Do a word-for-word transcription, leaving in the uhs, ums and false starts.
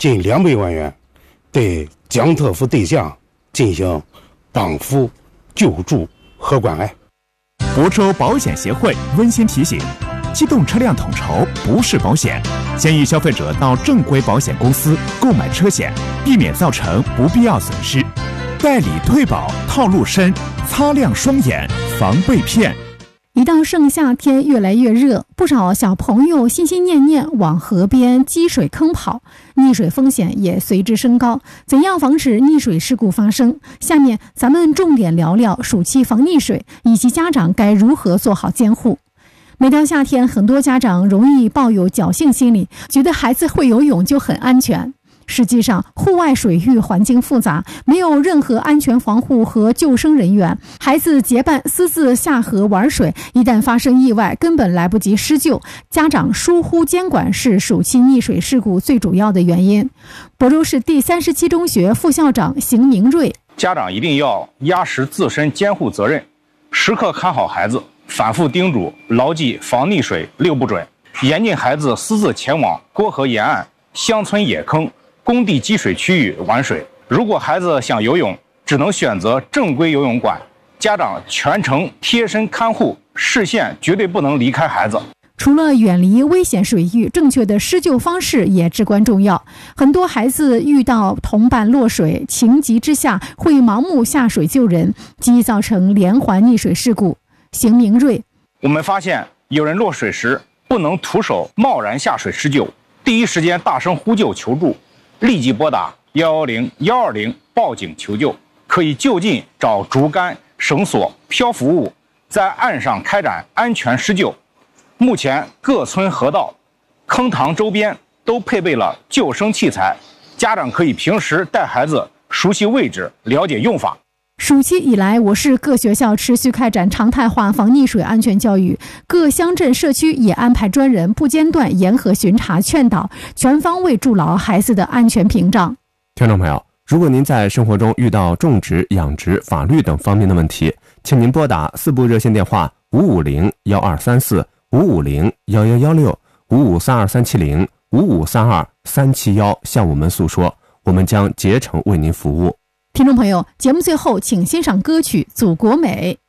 近两百万元，对江特夫对象进行帮扶、救助和关爱。 亳州保险协会温馨提醒：机动车辆统筹不是保险，建议消费者到正规保险公司购买车险，避免造成不必要损失。代理退保套路深，擦亮双眼防被骗。 一到盛夏天越来越热，不少小朋友心心念念往河边积水坑跑，溺水风险也随之升高。怎样防止溺水事故发生？下面咱们重点聊聊暑期防溺水，以及家长该如何做好监护。每到夏天，很多家长容易抱有侥幸心理，觉得孩子会游泳就很安全。实际上，户外水域环境复杂，没有任何安全防护和救生人员，孩子结伴私自下河玩水，一旦发生意外，根本来不及施救。家长疏忽监管是暑期溺水事故最主要的原因。亳州市第三十七中学副校长邢明瑞： 家长一定要压实自身监护责任，时刻看好孩子，反复叮嘱，牢记防溺水六不准，严禁孩子私自前往过河沿岸、乡村野坑、工地积水区域玩水。如果孩子想游泳，只能选择正规游泳馆，家长全程贴身看护，视线绝对不能离开孩子。 除了远离危险水域，正确的施救方式也至关重要。很多孩子遇到同伴落水，情急之下会盲目下水救人，极易造成连环溺水事故。邢明瑞： 我们发现有人落水时不能徒手贸然下水施救，第一时间大声呼救求助，立即拨打一一零、一二零报警求救，可以就近找竹竿、绳索、漂浮物，在岸上开展安全施救。目前各村河道、坑塘周边都配备了救生器材，家长可以平时带孩子熟悉位置，了解用法。 暑期以来，我市各学校持续开展常态化防溺水安全教育，各乡镇社区也安排专人不间断严格巡查劝导，全方位筑牢孩子的安全屏障。 听众朋友，如果您在生活中遇到种植、养殖、法律等方面的问题，请您拨打四部热线电话五五零幺二三四、五五零幺幺幺六、五五三二三七零、五五三二三七幺向我们诉说，我们将竭诚为您服务。 听众朋友，节目最后请欣赏歌曲《祖国美》。